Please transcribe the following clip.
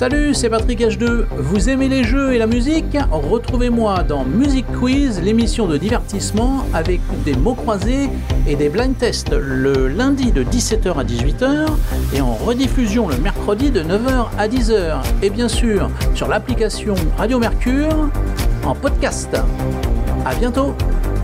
Salut, c'est Patrick H2. Vous aimez les jeux et la musique? Retrouvez-moi dans Music Quiz, l'émission de divertissement avec des mots croisés et des blind tests le lundi de 17h à 18h et en rediffusion le mercredi de 9h à 10h. Et bien sûr, sur l'application Radio Mercure en podcast. À bientôt!